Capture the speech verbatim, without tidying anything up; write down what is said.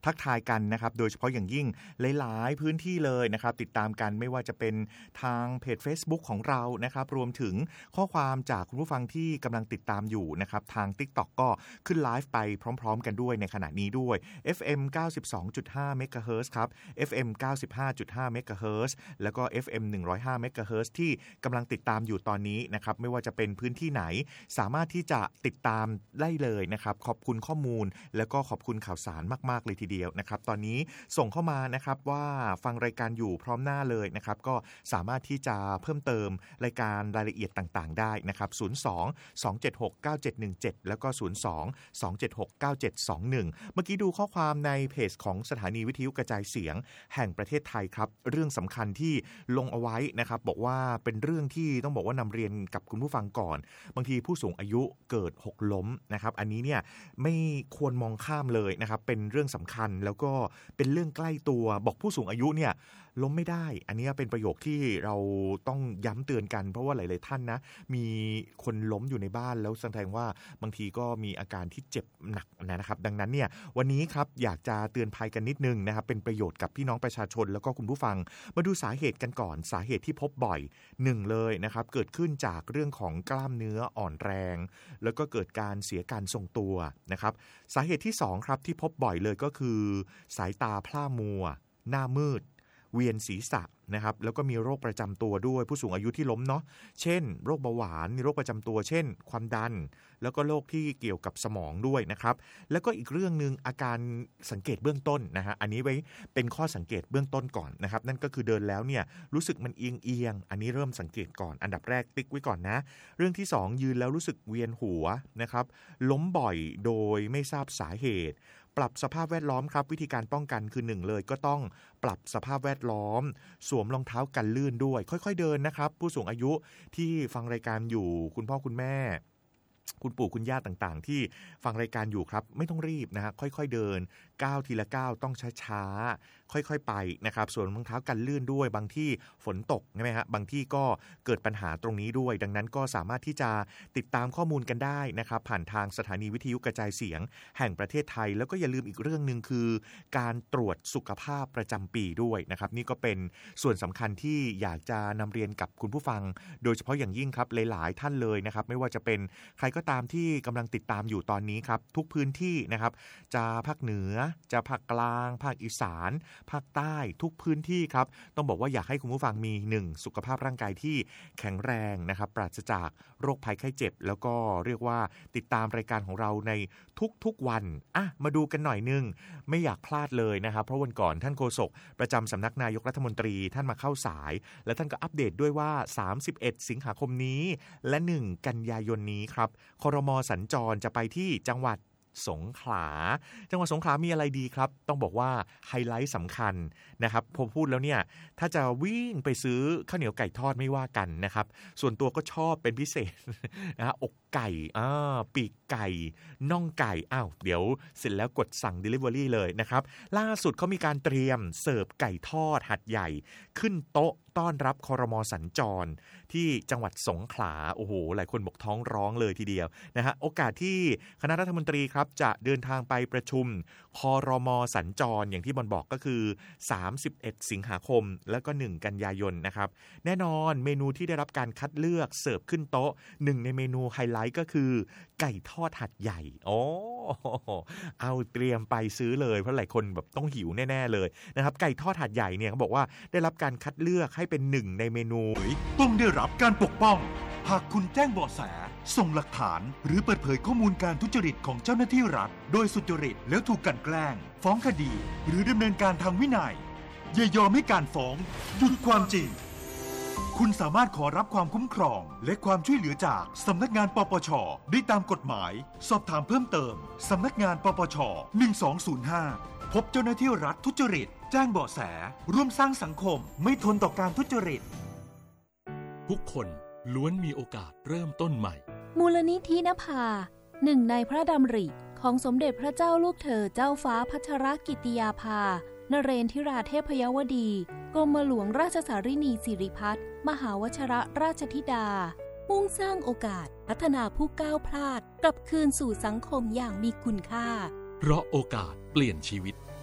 ทักทายกันนะครับโดยเฉพาะอย่างยิ่งหลายๆพื้นที่เลยนะครับติดตามกันไม่ว่าจะเป็นทางเพจ Facebook ของเรานะครับรวมถึงข้อความจากคุณผู้ฟังที่กำลังติดตามอยู่นะครับทาง TikTok ก็ขึ้นไลฟ์ไปพร้อมๆกันด้วยในขณะนี้ด้วย เอฟ เอ็ม เก้าสิบสองจุดห้า เมกะเฮิรตซ์ครับ เอฟ เอ็ม เก้าสิบห้าจุดห้า เมกะเฮิรตซ์แล้วก็ เอฟ เอ็ม หนึ่งร้อยห้า เมกะเฮิรตซ์ที่กำลังติดตามอยู่ตอนนี้นะครับไม่ว่าจะเป็นพื้นที่ไหนสามารถที่จะติดตามได้เลยนะครับขอบคุณข้อมูลแล้วก็ขอบคุณข่าวสารมากๆเลยทีเดียวนะครับตอนนี้ส่งเข้ามานะครับว่าฟังรายการอยู่พร้อมหน้าเลยนะครับก็สามารถที่จะเพิ่มเติมรายการรายละเอียดต่างๆได้นะครับศูนย์ สอง สอง เจ็ด หก เก้า เจ็ด หนึ่ง เจ็ดแล้วก็ศูนย์ สอง สอง เจ็ด หก เก้า เจ็ด สอง หนึ่งเมื่อกี้ดูข้อความในเพจของสถานีวิทยุกระจายเสียงแห่งประเทศไทยครับเรื่องสำคัญที่ลงเอาไว้นะครับบอกว่าเป็นเรื่องที่ต้องบอกว่านำเรียนกับคุณผู้ฟังก่อนบางทีผู้สูงอายุเกิดหกล้มนะครับอันนี้เนี่ยไม่ควรมองข้ามเลยนะครับเป็นเรื่องสำคัญแล้วก็เป็นเรื่องใกล้ตัวบอกผู้สูงอายุเนี่ยล้มไม่ได้อันนี้เป็นประโยคที่เราต้องย้ำเตือนกันเพราะว่าหลายๆท่านนะมีคนล้มอยู่ในบ้านแล้วแสดงว่าบางทีก็มีอาการที่เจ็บหนักนะครับดังนั้นเนี่ยวันนี้ครับอยากจะเตือนภัยกันนิดนึงนะครับเป็นประโยชน์กับพี่น้องประชาชนแล้วก็คุณผู้ฟังมาดูสาเหตุกันก่อนสาเหตุที่พบบ่อยหนึ่งเลยนะครับเกิดขึ้นจากเรื่องของกล้ามเนื้ออ่อนแรงแล้วก็เกิดการเสียการทรงตัวนะครับสาเหตุที่สองครับที่พบบ่อยเลยก็คือสายตาพร่ามัวหน้ามืดเวียนศีรษะนะครับแล้วก็มีโรคประจำตัวด้วยผู้สูงอายุที่ล้มเนาะเช่นโรคเบาหวานมีโรคประจำตัวเช่นความดันแล้วก็โรคที่เกี่ยวกับสมองด้วยนะครับแล้วก็อีกเรื่องนึงอาการสังเกตเบื้องต้นนะฮะอันนี้ไว้เป็นข้อสังเกตเบื้องต้นก่อนนะครับนั่นก็คือเดินแล้วเนี่ยรู้สึกมันเอียงเอียงอันนี้เริ่มสังเกตก่อนอันดับแรกติ๊กไว้ก่อนนะเรื่องที่สองยืนแล้วรู้สึกเวียนหัวนะครับล้มบ่อยโดยไม่ทราบสาเหตุปรับสภาพแวดล้อมครับวิธีการป้องกันคือหนึ่งเลยก็ต้องปรับสภาพแวดล้อมสวมรองเท้ากันลื่นด้วยค่อยๆเดินนะครับผู้สูงอายุที่ฟังรายการอยู่คุณพ่อคุณแม่คุณปู่คุณย่าต่างๆที่ฟังรายการอยู่ครับไม่ต้องรีบนะฮะค่อยๆเดินก้าวทีละก้าวต้องช้าๆค่อยๆไปนะครับส่วนรองเท้ากันลื่นด้วยบางที่ฝนตกใช่ไหมฮะบางที่ก็เกิดปัญหาตรงนี้ด้วยดังนั้นก็สามารถที่จะติดตามข้อมูลกันได้นะครับผ่านทางสถานีวิทยุกระจายเสียงแห่งประเทศไทยแล้วก็อย่าลืมอีกเรื่องนึงคือการตรวจสุขภาพประจำปีด้วยนะครับนี่ก็เป็นส่วนสำคัญที่อยากจะนำเรียนกับคุณผู้ฟังโดยเฉพาะอย่างยิ่งครับหลายๆท่านเลยนะครับไม่ว่าจะเป็นใครก็ตามที่กำลังติดตามอยู่ตอนนี้ครับทุกพื้นที่นะครับจะภาคเหนือจะภาคกลางภาคอีสานภาคใต้ทุกพื้นที่ครับต้องบอกว่าอยากให้คุณผู้ฟังมีหนึ่งสุขภาพร่างกายที่แข็งแรงนะครับปราศจากโรคภัยไข้เจ็บแล้วก็เรียกว่าติดตามรายการของเราในทุกๆวันอ่ะมาดูกันหน่อยนึงไม่อยากพลาดเลยนะครับเพราะวันก่อนท่านโฆษกประจำสำนักนายกรัฐมนตรีท่านมาเข้าสายและท่านก็อัปเดตด้วยว่าสามสิบเอ็ดสิงหาคมนี้และหนึ่งกันยายนนี้ครับครม.สัญจรจะไปที่จังหวัดสงขลาจังหวัดสงขลามีอะไรดีครับต้องบอกว่าไฮไลท์สำคัญนะครับพอพูดแล้วเนี่ยถ้าจะวิ่งไปซื้อข้าวเหนียวไก่ทอดไม่ว่ากันนะครับส่วนตัวก็ชอบเป็นพิเศษนะฮะอกไก่อ่าปีกไก่น่องไก่อ้าวเดี๋ยวเสร็จแล้วกดสั่ง Delivery เลยนะครับล่าสุดเขามีการเตรียมเสิร์ฟไก่ทอดหัดใหญ่ขึ้นโต๊ะต้อนรับครม.สัญจรที่จังหวัดสงขลาโอ้โหหลายคนบอกท้องร้องเลยทีเดียวนะฮะโอกาสที่คณะรัฐมนตรีครับจะเดินทางไปประชุมครม.สัญจรอย่างที่บอลบอกก็คือสามสิบเอ็ดสิงหาคมแล้วก็หนึ่งกันยายนนะครับแน่นอนเมนูที่ได้รับการคัดเลือกเสิร์ฟขึ้นโต๊ะหนึ่งในเมนูไฮไลท์ก็คือไก่ทอดหัดใหญ่โอ้เอาเตรียมไปซื้อเลยเพราะหลายคนแบบต้องหิวแน่ๆเลยนะครับไก่ทอดหัดใหญ่เนี่ยเขาบอกว่าได้รับการคัดเลือกให้เป็นหนึ่งในเมนูต้องได้รับการปกป้องหากคุณแจ้งเบาะแสส่งหลักฐานหรือเปิดเผยข้อมูลการทุจริตของเจ้าหน้าที่รัฐโดยสุจริตแล้วถูกกลั่นแกล้งฟ้องคดีหรือดำเนินการทางวินัยอย่ายอมให้การฟ้องหยุดความจริงคุณสามารถขอรับความคุ้มครองและความช่วยเหลือจากสำนักงานปปช.ได้ตามกฎหมายสอบถามเพิ่มเติมสำนักงานปปช.หนึ่งสองศูนย์ห้าพบเจ้าหน้าที่รัฐทุจริตแจ้งเบาะแสร่วมสร้างสังคมไม่ทนต่อการทุจริตทุกคนล้วนมีโอกาสเริ่มต้นใหม่มูลนิธินภาหนึ่งในพระดำริของสมเด็จพระเจ้าลูกเธอเจ้าฟ้าพัชรกิติยาภานเรนทิราเทพยวดีกรมหลวงราชสารินีสิริพัฒน์มหาวชิรราชธิดามุ่งสร้างโอกาสพัฒนาผู้ก้าวพลาดกลับคืนสู่สังคมอย่างมีคุณค่าเพราะโอกาสเปลี่ยนชีวิต